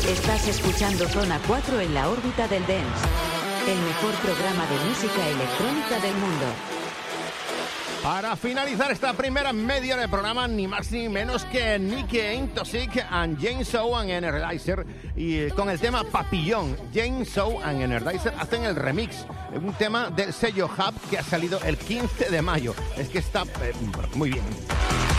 Estás escuchando Zona 4 en la órbita del dance. El mejor programa de música electrónica del mundo. Para finalizar esta primera media del programa, ni más ni menos que Nicky Intosic and James So and Energizer, y con el tema Papillón. James So and Energizer hacen el remix, un tema del sello Hub que ha salido el 15 de mayo. Es que está muy bien.